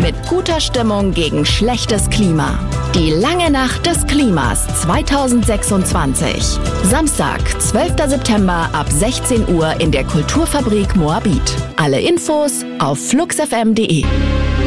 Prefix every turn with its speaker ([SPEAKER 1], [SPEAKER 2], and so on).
[SPEAKER 1] Mit guter Stimmung gegen schlechtes Klima. Die lange Nacht des Klimas 2026. Samstag, 12. September ab 16 Uhr in der Kulturfabrik Moabit. Alle Infos auf fluxfm.de.